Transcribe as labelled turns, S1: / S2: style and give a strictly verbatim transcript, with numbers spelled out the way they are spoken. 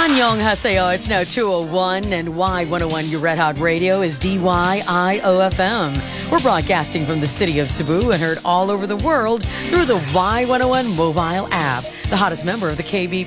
S1: Annyeonghaseyo. It's now two oh one, and Y one oh one, your Red Hot Radio, is D Y I O F M. We're broadcasting from the city of Cebu and heard all over the world through the Y one oh one mobile app, the hottest member of the K B